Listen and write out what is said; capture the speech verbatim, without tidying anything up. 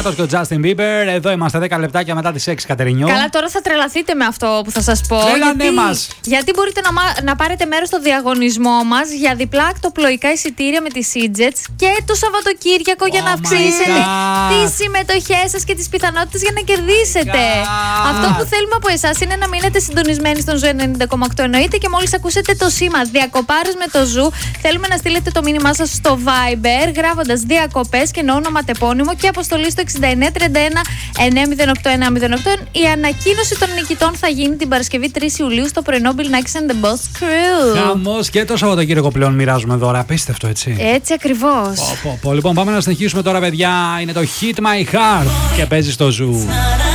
Κάτος και ο Justin Bieber. Εδώ είμαστε δέκα λεπτάκια μετά τις έξι, Κατερινιό. Καλά, τώρα θα τρελαθείτε με αυτό που θα σας πω. Τρέλανέ γιατί, μας. γιατί μπορείτε να, να πάρετε μέρος στο διαγωνισμό μας για διπλά ακτοπλοϊκά εισιτήρια με τις Sitges και το Σαββατοκύριακο για Oh να αυξήσετε God. τις συμμετοχές σας και τις πιθανότητες για να κερδίσετε. God. Αυτό που θέλουμε από εσάς είναι να μείνετε συντονισμένοι στον Ζου ενενήντα κόμμα οκτώ. Εννοείται και μόλις ακούσετε το σήμα Διακοπάρες με το Ζου, θέλουμε να στείλετε το μήνυμά σας στο Viber γράφοντας διακοπές και εννοώ ονοματεπώνυμο και αποστολή στο εξήντα εννέα τριάντα ένα εννέα μηδέν οκτώ ένα μηδέν οκτώ. Η ανακοίνωση των νικητών θα γίνει την Παρασκευή τρεις Ιουλίου στο πρωινό Bill Nackis and the Boss Crew. Χαμός, και το Σαββατοκύριακο πλέον μοιράζουμε δώρα. Απίστευτο, έτσι. Έτσι ακριβώς. Πω, πω, πω. Λοιπόν, πάμε να συνεχίσουμε τώρα, παιδιά. Είναι το Hit My Heart και παίζει στο Ζου.